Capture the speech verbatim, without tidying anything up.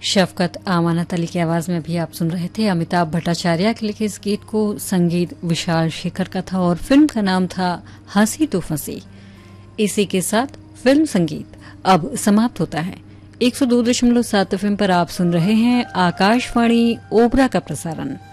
शफकत आमानत अली की आवाज में भी आप सुन रहे थे अमिताभ भट्टाचार्य के लिखे इस गीत को। संगीत विशाल शेखर का था और फिल्म का नाम था हंसी तो फंसी। इसी के साथ फिल्म संगीत अब समाप्त होता है। एक सौ दो दशमलव सात एफएम पर आप सुन रहे हैं आकाशवाणी ओबरा का प्रसारण।